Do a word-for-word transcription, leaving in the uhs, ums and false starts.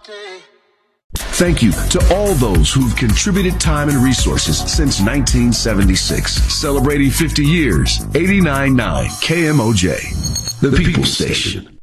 Thank you to all those who've contributed time and resources since nineteen seventy-six. Celebrating fifty years, eighty-nine point nine K M O J, the People Station.